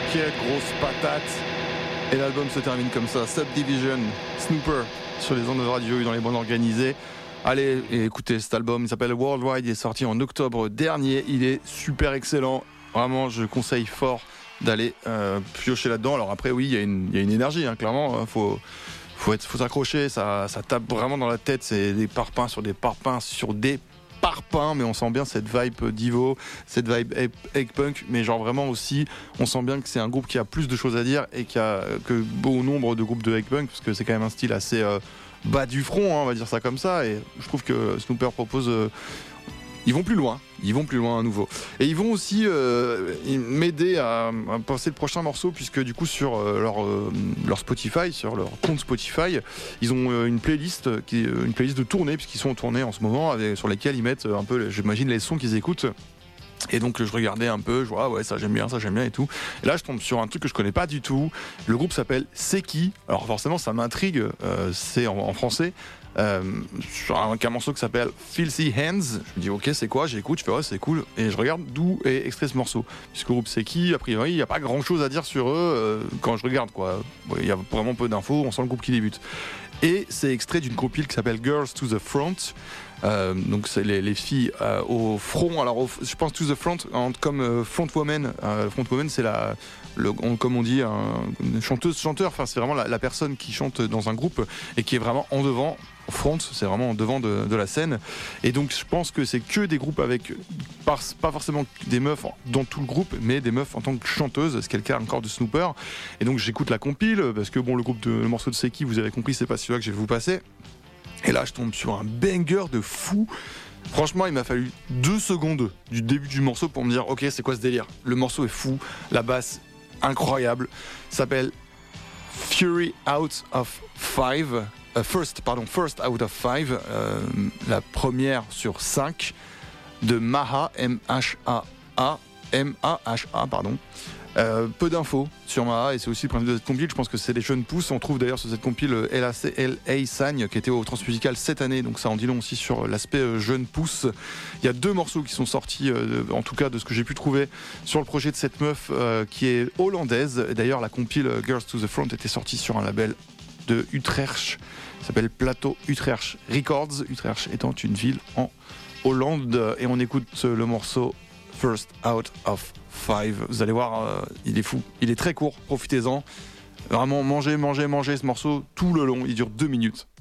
Quelle grosse patate. Et l'album se termine comme ça. Subdivision, Snooper, sur les ondes de radio, dans les bandes organisées. Allez, écoutez cet album, il s'appelle Worldwide, il est sorti en octobre dernier. Il est super excellent. Vraiment, je conseille fort d'aller piocher là-dedans. Alors après, oui, il y a une énergie, hein, clairement. Faut s'accrocher, ça tape vraiment dans la tête. C'est des parpaings sur des parpaings sur des parpaings, mais on sent bien cette vibe Divo, cette vibe egg punk, mais genre vraiment aussi, on sent bien que c'est un groupe qui a plus de choses à dire et que bon nombre de groupes de egg punk, parce que c'est quand même un style assez bas du front, hein, on va dire ça comme ça, et je trouve que Snooper propose... Ils vont plus loin à nouveau. Et ils vont aussi m'aider à penser le prochain morceau, puisque du coup sur leur Spotify, sur leur compte Spotify, ils ont une playlist de tournée, puisqu'ils sont en tournée en ce moment, sur lesquelles ils mettent un peu, j'imagine, les sons qu'ils écoutent. Et donc je regardais un peu, je vois ouais ça j'aime bien et tout. Et là je tombe sur un truc que je connais pas du tout. Le groupe s'appelle C'est qui. Alors forcément ça m'intrigue, c'est en français. Sur un morceau qui s'appelle Filthy Hands. Je me dis ok c'est quoi, j'écoute, je fais ouais c'est cool. Et je regarde d'où est extrait ce morceau. Puisque le groupe C'est qui, a priori il n'y a pas grand chose à dire sur eux quand je regarde quoi. Il y a vraiment peu d'infos, on sent le groupe qui débute. Et c'est extrait d'une compile qui s'appelle Girls to the Front. Donc c'est les filles au front. Alors je pense to the front comme frontwoman. Frontwoman c'est comme on dit une chanteur. Enfin c'est vraiment la personne qui chante dans un groupe et qui est vraiment en devant. Front, c'est vraiment en devant de la scène. Et donc je pense que c'est que des groupes avec pas forcément des meufs dans tout le groupe, mais des meufs en tant que chanteuses, ce qui est le cas encore de Snooper. Et donc j'écoute la compile parce que bon le morceau de Seki, vous avez compris, c'est pas celui-là que je vais vous passer. Et là je tombe sur un banger de fou. Franchement il m'a fallu 2 secondes du début du morceau pour me dire ok c'est quoi ce délire. Le morceau est fou, la basse incroyable, ça s'appelle Fury Out of 5. First Out of 5, la première sur 5 de Maha, M-H-A-A, pardon. Peu d'infos sur Maha, et c'est aussi le principe de cette compile. Je pense que c'est des jeunes pousses. On trouve d'ailleurs sur cette compile L.A. Sagne qui était au Transmusical cette année, donc ça en dit long aussi sur l'aspect jeune pousse. Il y a 2 morceaux qui sont sortis, en tout cas de ce que j'ai pu trouver sur le projet de cette meuf qui est hollandaise. D'ailleurs la compile Girls to the Front était sortie sur un label de Utrecht, ça s'appelle Plateau Utrecht Records, Utrecht étant une ville en Hollande, et on écoute le morceau First Out of 5. Vous allez voir, il est fou, il est très court, profitez-en, vraiment mangez ce morceau tout le long, il dure 2 minutes.